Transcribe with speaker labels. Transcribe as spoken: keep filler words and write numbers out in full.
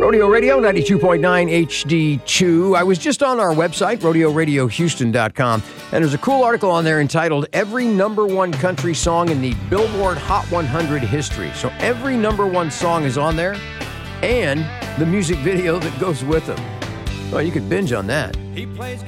Speaker 1: Rodeo Radio, ninety-two point nine H D two. I was just on our website, rodeo radio houston dot com, and there's a cool article on there entitled Every Number One Country Song in the Billboard Hot one hundred History. So every number one song is on there, and the music video that goes with them. Well, you could binge on that. He plays